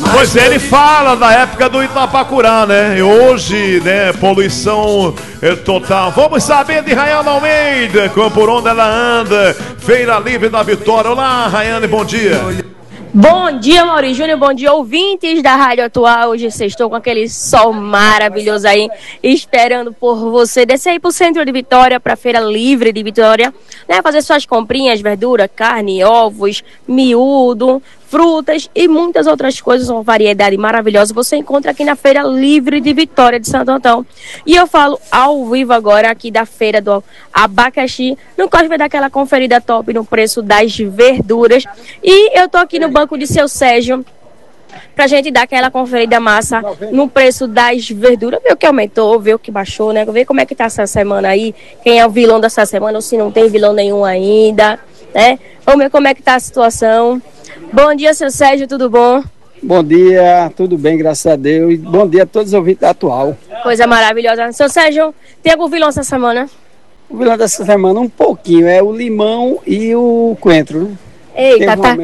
Pois é, ele fala da época do Itapacurá, né? E hoje, né, poluição total. Vamos saber de Rayane Almeida, por onde ela anda. Feira Livre da Vitória. Olá, Rayane, bom dia. Bom dia, Maurício Júnior, bom dia, ouvintes da Rádio Atual. Hoje vocês estão com aquele sol maravilhoso aí, esperando por você. Descer aí pro centro de Vitória, pra Feira Livre de Vitória, né? Fazer suas comprinhas, verdura, carne, ovos, miúdo, frutas e muitas outras coisas, uma variedade maravilhosa. Você encontra aqui na Feira Livre de Vitória de Santo Antão. E eu falo ao vivo agora aqui da Feira do Abacaxi, no qual vai dar aquela conferida top no preço das verduras. E eu tô aqui no banco de seu Sérgio, pra gente dar aquela conferida massa no preço das verduras, ver o que aumentou, ver o que baixou, né? Ver como é que tá essa semana aí, quem é o vilão dessa semana, ou se não tem vilão nenhum ainda, né? Vamos ver como é que tá a situação. Bom dia, seu Sérgio, tudo bom? Bom dia, tudo bem, graças a Deus. Bom dia a todos os ouvintes da Atual. Coisa maravilhosa. Seu Sérgio, tem algum vilão essa semana? O vilão dessa semana um pouquinho, é o limão e o coentro, né? Eita, tá.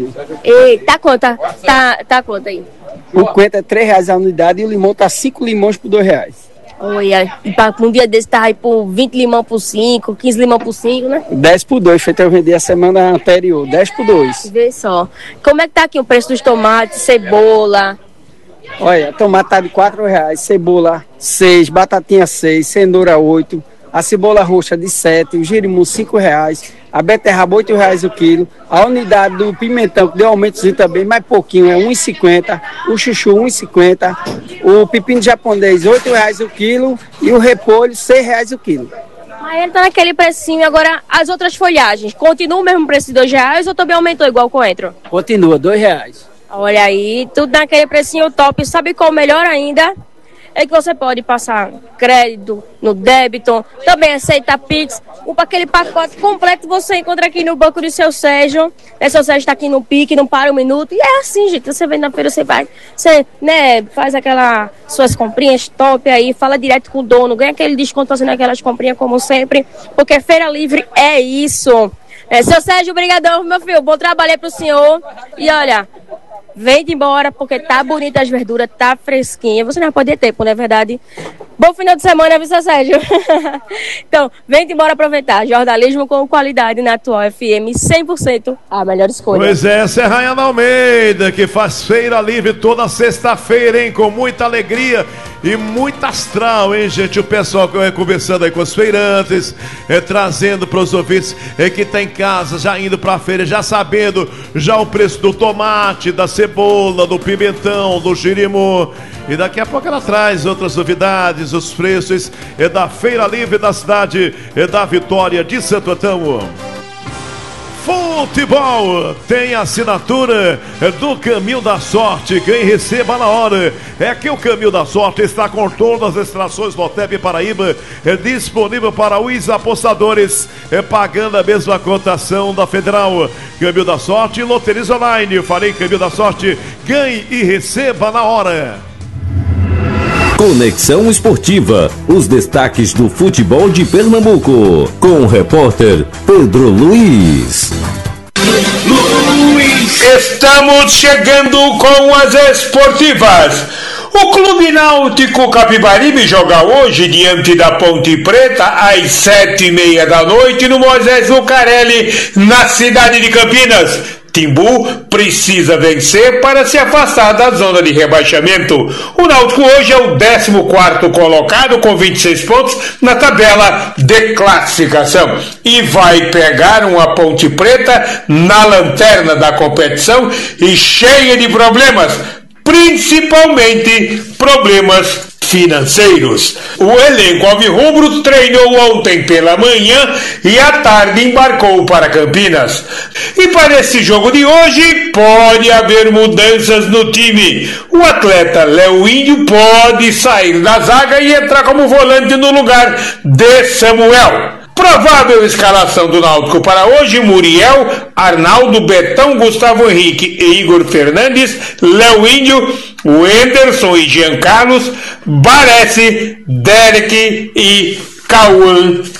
Eita, conta. Tá quanto aí? O coentro é R$3 a unidade e o limão tá 5 limões por R$2. Olha, um dia desse tá aí por 20 limão por 5, 15 limão por 5, né? 10 por 2, feito eu vender a semana anterior, 10 por 2. Vê só. Como é que tá aqui o preço dos tomates, cebola? Olha, tomate tá de R$4, cebola 6, batatinha 6, cenoura 8, a cebola roxa de 7, o girimum R$5, a beterraba R$8 o quilo, a unidade do pimentão, que deu aumentozinho também, mais pouquinho, é R$1,50, o chuchu R$1,50, o pepino japonês R$8 o quilo e o repolho R$6 o quilo. Mas ele tá naquele precinho. Agora, as outras folhagens, continua o mesmo preço de R$2 ou também aumentou igual o coentro? Continua, R$2. Olha aí, tudo naquele precinho top. Sabe qual melhor ainda? É que você pode passar crédito no débito, também aceita Pix. Aquele pacote completo você encontra aqui no banco do seu Sérgio. Seu Sérgio está aqui no pique, não para um minuto. E é assim, gente, você vem na feira, você né, faz aquelas suas comprinhas top aí, fala direto com o dono, ganha aquele desconto fazendo aquelas comprinhas como sempre, porque Feira Livre é isso. Seu Sérgio, brigadão, meu filho, bom trabalho aí pro senhor. E olha, vem embora, porque tá bonita as verduras, tá fresquinha. Você não vai poder ter, não é verdade? Bom final de semana, viu, seu Sérgio? Então, vem embora aproveitar. Jornalismo com qualidade na Atual FM, 100% a melhor escolha. Pois é, essa é a Rayane Almeida, que faz Feira Livre toda sexta-feira, hein? Com muita alegria e muito astral, hein, gente? O pessoal conversando aí com os feirantes, trazendo para os ouvintes que tá em casa, já indo para a feira, já sabendo já o preço do tomate, da cebola, do pimentão, do girimum. E daqui a pouco ela traz outras novidades, os preços da Feira Livre da cidade da Vitória de Santo Antão. Futebol tem assinatura do Caminho da Sorte. Quem receba na hora é que o Caminho da Sorte está com todas as extrações Lotep Paraíba disponível para os apostadores, pagando a mesma cotação da Federal. Caminho da Sorte, Loterias Online. Eu falei Caminho da Sorte, ganhe e receba na hora. Conexão Esportiva, os destaques do futebol de Pernambuco, com o repórter Pedro Luiz. Estamos chegando com as esportivas. O Clube Náutico Capibaribe joga hoje diante da Ponte Preta às 7:30 da noite no Moisés Lucarelli, na cidade de Campinas. Timbu precisa vencer para se afastar da zona de rebaixamento. O Náutico hoje é o 14º colocado com 26 pontos na tabela de classificação e vai pegar uma Ponte Preta na lanterna da competição e cheia de problemas, principalmente problemas financeiros. O elenco alvirrubro treinou ontem pela manhã e à tarde embarcou para Campinas. E para esse jogo de hoje pode haver mudanças no time. O atleta Léo Índio pode sair da zaga e entrar como volante no lugar de Samuel. Provável escalação do Náutico para hoje: Muriel, Arnaldo, Betão, Gustavo Henrique e Igor Fernandes, Léo Índio, Wenderson e Jean Carlos, Baresi, Derek e Cauã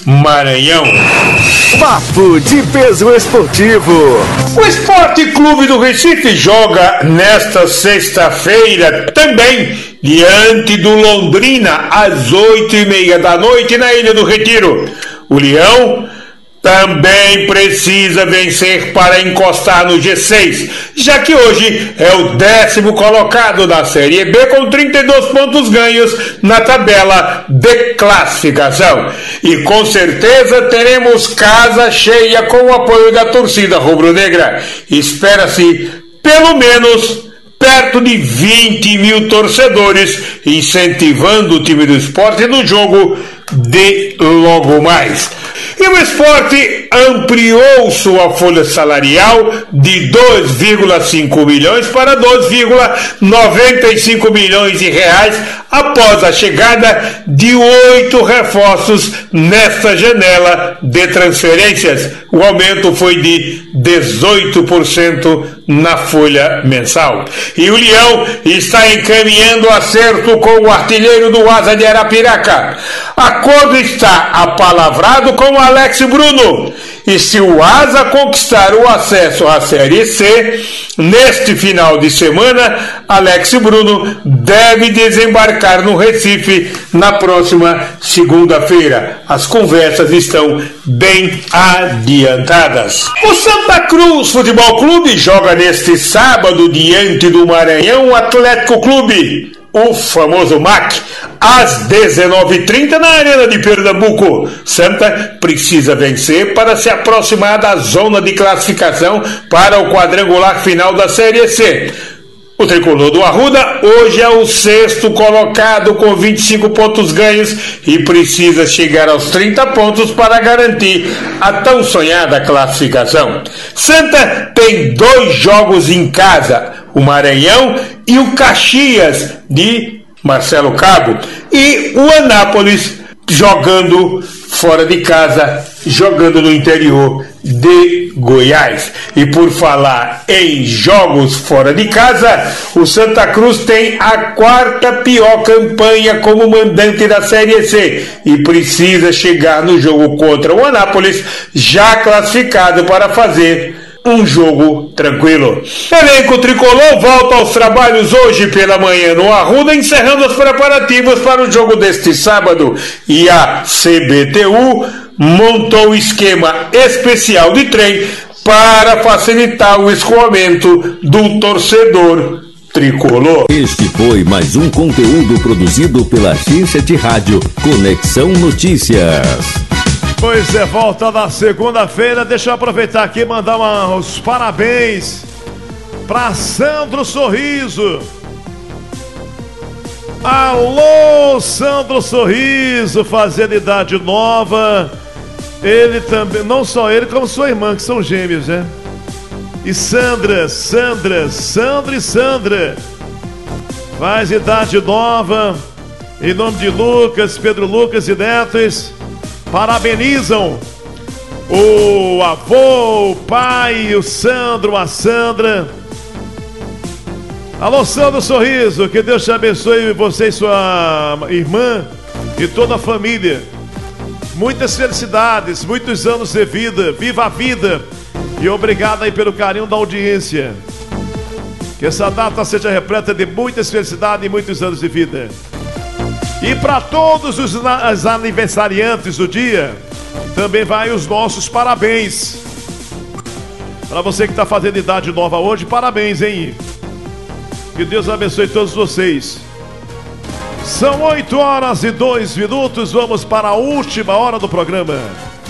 Maranhão. Papo de Peso Esportivo. O Esporte Clube do Recife joga nesta sexta-feira também diante do Londrina às 8h30 da noite na Ilha do Retiro. O Leão também precisa vencer para encostar no G6, já que hoje é o 10º colocado da Série B com 32 pontos ganhos na tabela de classificação. E com certeza teremos casa cheia com o apoio da torcida rubro-negra. Espera-se pelo menos perto de 20 mil torcedores incentivando o time do Esporte no jogo de logo mais. E o Esporte ampliou sua folha salarial de 2,5 milhões para 2,95 milhões de reais após a chegada de 8 reforços nesta janela de transferências. O aumento foi de 18% na folha mensal. E o Leão está encaminhando acerto com o artilheiro do Asa de Arapiraca. Acordo está apalavrado com o Alex Bruno. E se o Asa conquistar o acesso à Série C, neste final de semana, Alex Bruno deve desembarcar no Recife na próxima segunda-feira. As conversas estão bem adiantadas. O Santa Cruz Futebol Clube joga neste sábado diante do Maranhão Atlético Clube, o famoso MAC, às 19h30 na Arena de Pernambuco. Santa precisa vencer para se aproximar da zona de classificação para o quadrangular final da Série C. O tricolor do Arruda hoje é o 6º colocado com 25 pontos ganhos e precisa chegar aos 30 pontos para garantir a tão sonhada classificação. Santa tem 2 jogos em casa, o Maranhão e o Caxias de Marcelo Cabo, e o Anápolis jogando fora de casa, jogando no interior de Goiás. E por falar em jogos fora de casa, o Santa Cruz tem a 4ª pior campanha como mandante da Série C e precisa chegar no jogo contra o Anápolis já classificado para fazer um jogo tranquilo. Elenco tricolor volta aos trabalhos hoje pela manhã no Arruda, encerrando os preparativos para o jogo deste sábado. E a CBTU montou o esquema especial de trem para facilitar o escoamento do torcedor tricolor. Este foi mais um conteúdo produzido pela Xinxet Rádio Conexão Notícias. Pois é, volta da segunda-feira. Deixa eu aproveitar aqui e mandar os parabéns para Sandro Sorriso. Alô, Sandro Sorriso, fazendo idade nova. Ele também, não só ele, como sua irmã, que são gêmeos, né? E Sandra faz idade nova. Em nome de Lucas, Pedro Lucas e netos, parabenizam o avô, o pai, o Sandro, a Sandra. Alô, Sandro Sorriso, que Deus te abençoe, você e sua irmã e toda a família. Muitas felicidades, muitos anos de vida, viva a vida. E obrigado aí pelo carinho da audiência. Que essa data seja repleta de muitas felicidades e muitos anos de vida. E para todos os aniversariantes do dia, também vai os nossos parabéns. Para você que está fazendo idade nova hoje, parabéns, hein? Que Deus abençoe todos vocês. São 8h02, vamos para a última hora do programa.